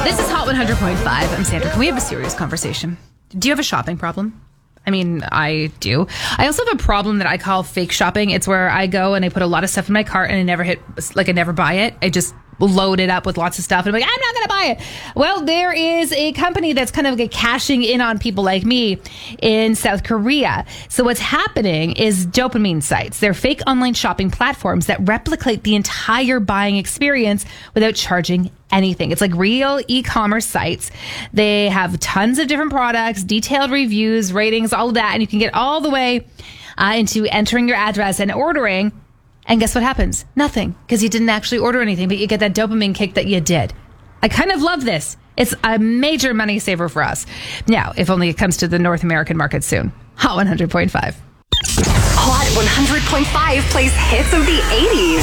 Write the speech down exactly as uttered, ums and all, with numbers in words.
This is Hot one hundred point five. I'm Sandra. Can we have a serious conversation? Do you have a shopping problem? I mean, I do. I also have a problem that I call fake shopping. It's where I go and I put a lot of stuff in my cart and I never hit, like I never buy it. I just load it up with lots of stuff and I'm like, I'm not going to buy it. Well, there is a company that's kind of like cashing in on people like me in South Korea. So what's happening is dopamine sites. They're fake online shopping platforms that replicate the entire buying experience without charging anything. It's like real e-commerce sites. They have tons of different products, detailed reviews, ratings, all of that. And you can get all the way uh, into entering your address and ordering. And guess what happens? Nothing, because you didn't actually order anything, but you get that dopamine kick that you did. I kind of love this. It's a major money saver for us. Now, if only it comes to the North American market soon. Hot one hundred point five. Hot one hundred point five plays hits of the eighties.